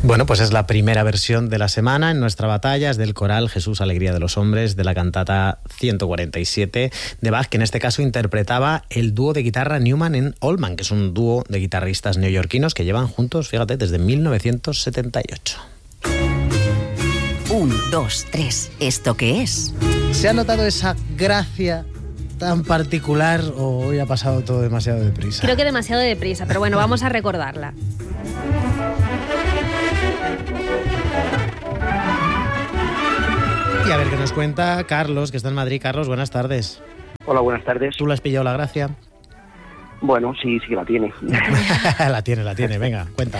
Bueno, pues es la primera versión de la semana en nuestra batalla, es del coral Jesús, Alegría de los Hombres, de la cantata 147 de Bach, que en este caso interpretaba el dúo de guitarra Newman and Oldham, que es un dúo de guitarristas neoyorquinos que llevan juntos, fíjate, desde 1978. 1, 2, 3, ¿esto qué es? ¿Se ha notado esa gracia tan particular o hoy ha pasado todo demasiado deprisa? Creo que demasiado deprisa, pero bueno, vamos a recordarla. Y a ver qué nos cuenta Carlos, que está en Madrid. Carlos, buenas tardes. Hola, buenas tardes. ¿Tú le has pillado la gracia? Bueno, sí que la tiene. La tiene, venga, cuenta.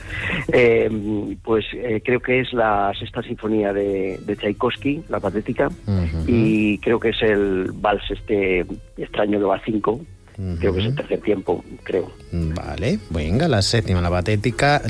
Creo que es la sexta sinfonía de Tchaikovsky, la Patética, y creo que es el vals extraño de Bach 5. Creo que es el tercer tiempo, creo. Vale, venga, la sexta, la Patética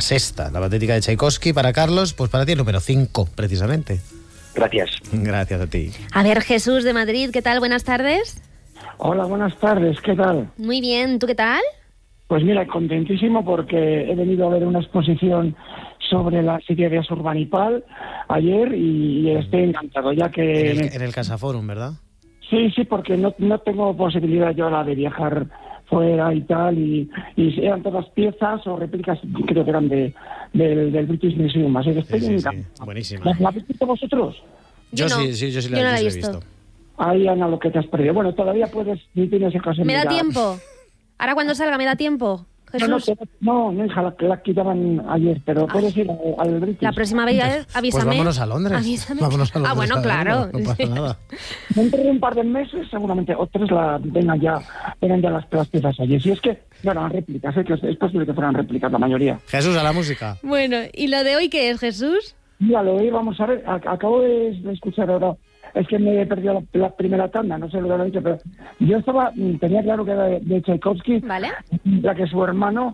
de Tchaikovsky para Carlos, pues para ti el número 5, precisamente. Gracias. Gracias a ti. A ver, Jesús de Madrid, ¿qué tal? Buenas tardes. Hola, buenas tardes, ¿qué tal? Muy bien, ¿tú qué tal? Pues mira, contentísimo porque he venido a ver una exposición sobre las ideas urbanipal ayer y estoy encantado, ya que... En el Casaforum, ¿verdad? Sí, porque no tengo posibilidad yo ahora de viajar fuera y tal, y eran todas piezas o réplicas, creo que eran del British Museum, así que estoy encantado. Sí, buenísima. ¿La habéis visto vosotros? Yo sí la he visto. Ay, Ana, lo que te has perdido. Bueno, todavía puedes, si tienes el caso. ¿Me da tiempo? Ahora cuando salga, ¿me da tiempo? Jesús. No, hija, la quitaban ayer, pero puedes ir al British. La próxima vez avísame. Pues vámonos a Londres. Avísame. Vámonos a Londres. Ah, bueno, claro. No pasa nada. Dentro de un par de meses, seguramente, o 3 vengan ya las piezas allí. Si es que, bueno, réplicas, que es posible que fueran réplicas la mayoría. Jesús, a la música. Bueno, ¿y lo de hoy qué es, Jesús? Mira, lo de hoy vamos a ver, acabo de escuchar ahora. Es que me he perdido la primera tanda, no sé lo que lo he dicho, pero yo tenía claro que era de Tchaikovsky, ¿vale? La que su hermano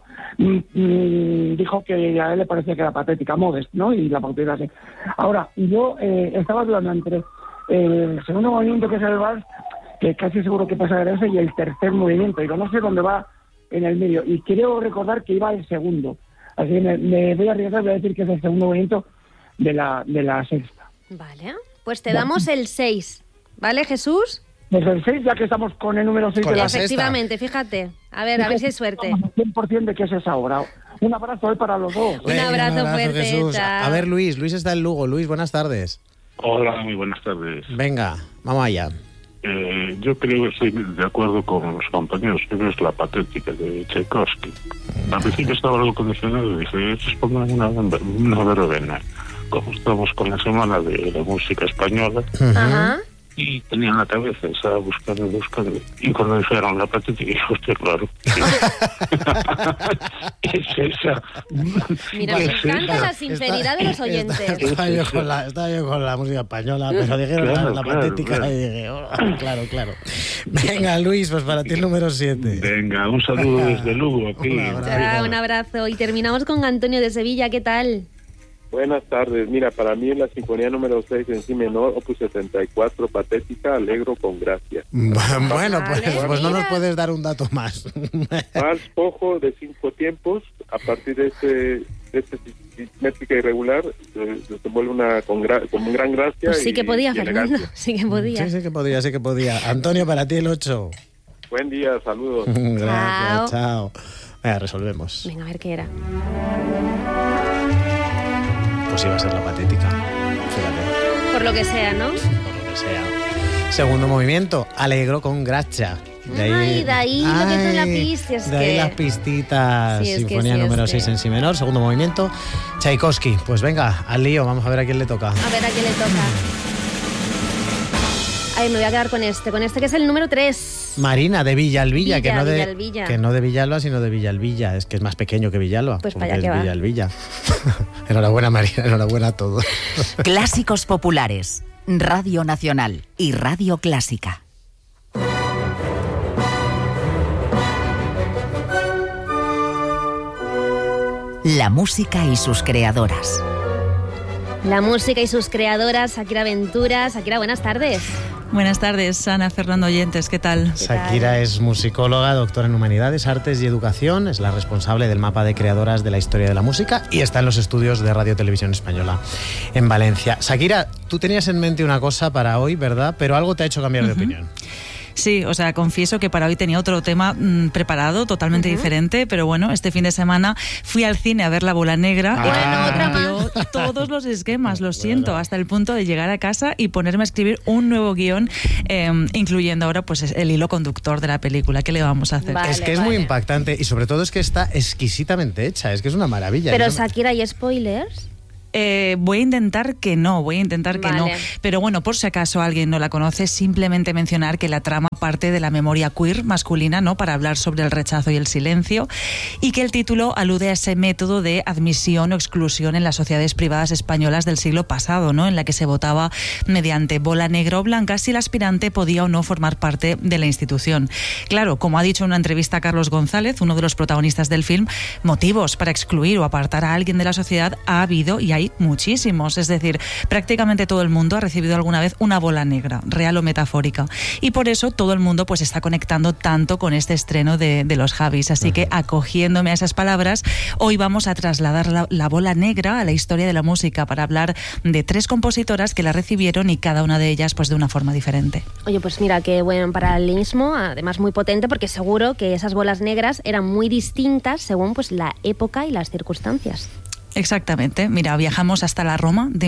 dijo que a él le parecía que era patética, Modest, ¿no? Y la patética así. Ahora, yo estaba dudando entre el segundo movimiento, que es el vals, que casi seguro que pasa de ese, y el tercer movimiento, y no sé dónde va en el medio, y quiero recordar que iba el segundo, así que me voy a arriesgar, voy a decir que es el segundo movimiento de la sexta. Vale. Pues te damos el 6, ¿vale, Jesús? Pues el 6, ya que estamos con el número 6 de la sexta. Efectivamente, fíjate. A ver si hay suerte. 100% de que es esa hora. Un abrazo hoy para los dos. Un abrazo fuerte, Jesús. chao. A ver, Luis está en Lugo. Luis, buenas tardes. Hola, muy buenas tardes. Venga, vamos allá. Yo creo que estoy de acuerdo con los compañeros, que es la Patética de Tchaikovsky. Al principio estaba algo condicionado y dije, pongan una verbena. Como estamos con la semana de la música española, Ajá. y tenía en la cabeza, estaba buscando, y cuando dijeron la Patética, dije, hostia, claro. Es esa. Mira, me encanta la sinceridad de los oyentes. Estaba yo con la música española, pero dijeron la Patética, claro. Y dije, claro. Venga, Luis, pues para ti el número 7. Venga, un saludo desde Lugo, aquí. Un abrazo. Y terminamos con Antonio de Sevilla, ¿qué tal? Buenas tardes. Mira, para mí es la sinfonía número 6 en si menor, opus 74, Patética, Alegro con gracia. Bueno, pues no nos puedes dar un dato más. Vals Pojo de 5 tiempos, a partir de este métrica irregular, se vuelve con gran gracia. Pues sí que podía, Fernando, sí que podía. Antonio, para ti el 8. Buen día, saludos. Gracias, chao. Venga, resolvemos. Venga, a ver qué era. Pues iba a ser la Patética, fíjate. Por lo que sea, ¿no? Por lo que sea. Segundo movimiento, Alegro con gracia. De ahí lo que son las pistas. De ahí las pistitas. Sí, Sinfonía número 6 en si menor, segundo movimiento, Tchaikovsky. Pues venga, al lío, vamos a ver a quién le toca. A ver a quién le toca. Ay, me voy a quedar con este que es el número 3. Marina, de Villalbilla, que no de Villalba, sino de Villalbilla. Es que es más pequeño que Villalba. Pues para allá que va. Villalbilla. Enhorabuena, Marina, enhorabuena a todos. Clásicos populares, Radio Nacional y Radio Clásica. La música y sus creadoras. La música y sus creadoras, Shakira Ventura. Shakira, buenas tardes. Buenas tardes, Ana, Fernando, oyentes, ¿qué tal? Shakira es musicóloga, doctora en Humanidades, Artes y Educación, es la responsable del mapa de creadoras de la historia de la música y está en los estudios de Radio Televisión Española en Valencia. Shakira, tú tenías en mente una cosa para hoy, ¿verdad? Pero algo te ha hecho cambiar de opinión. Sí, o sea, confieso que para hoy tenía otro tema preparado, totalmente diferente, pero bueno, este fin de semana fui al cine a ver La Bola Negra y cambió todos los esquemas, lo siento, hasta el punto de llegar a casa y ponerme a escribir un nuevo guión, incluyendo ahora pues el hilo conductor de la película. ¿Qué le vamos a hacer? Es que es muy impactante y sobre todo es que está exquisitamente hecha, es que es una maravilla. Pero Shakira, ¿hay spoilers? Voy a intentar que no. Pero bueno, por si acaso alguien no la conoce, simplemente mencionar que la trama parte de la memoria queer masculina, ¿no?, para hablar sobre el rechazo y el silencio, y que el título alude a ese método de admisión o exclusión en las sociedades privadas españolas del siglo pasado, ¿no?, en la que se votaba mediante bola negra o blanca si el aspirante podía o no formar parte de la institución. Claro, como ha dicho en una entrevista a Carlos González, uno de los protagonistas del film, motivos para excluir o apartar a alguien de la sociedad ha habido y hay muchísimos. Es decir, prácticamente todo el mundo ha recibido alguna vez una bola negra, real o metafórica. Y por eso todo el mundo pues está conectando tanto con este estreno de los Javis. Así que, acogiéndome a esas palabras, hoy vamos a trasladar la bola negra a la historia de la música para hablar de 3 compositoras que la recibieron y cada una de ellas pues de una forma diferente. Oye, pues mira, qué buen paralelismo, además muy potente, porque seguro que esas bolas negras eran muy distintas según pues la época y las circunstancias. Exactamente. Mira, viajamos hasta la Roma de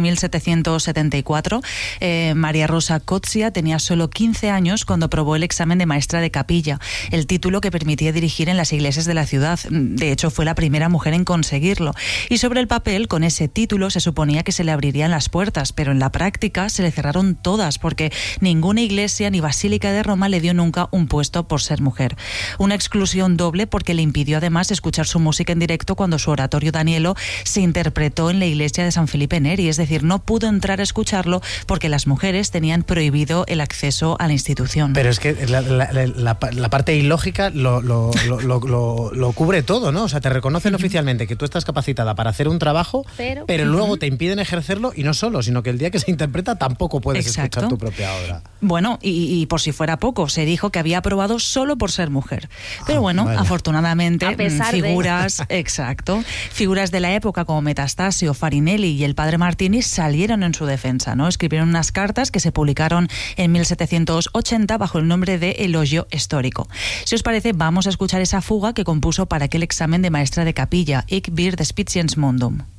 1774. María Rosa Cotzia tenía solo 15 años cuando aprobó el examen de maestra de capilla, el título que permitía dirigir en las iglesias de la ciudad. De hecho, fue la primera mujer en conseguirlo. Y sobre el papel, con ese título se suponía que se le abrirían las puertas, pero en la práctica se le cerraron todas, porque ninguna iglesia ni basílica de Roma le dio nunca un puesto por ser mujer. Una exclusión doble porque le impidió además escuchar su música en directo cuando su oratorio Danielo se interpretó en la iglesia de San Felipe Neri, es decir, no pudo entrar a escucharlo porque las mujeres tenían prohibido el acceso a la institución. Pero es que la parte ilógica lo cubre todo, ¿no? O sea, te reconocen oficialmente que tú estás capacitada para hacer un trabajo, pero luego te impiden ejercerlo, y no solo, sino que el día que se interpreta tampoco puedes escuchar tu propia obra. Bueno, y por si fuera poco, se dijo que había aprobado solo por ser mujer. Pero bueno, afortunadamente, figuras de la época como Metastasio, Farinelli y el padre Martini salieron en su defensa, ¿no? Escribieron unas cartas que se publicaron en 1780 bajo el nombre de Elogio Histórico. Si os parece, vamos a escuchar esa fuga que compuso para aquel examen de maestra de capilla, Ich bir des Spitiens Mundum.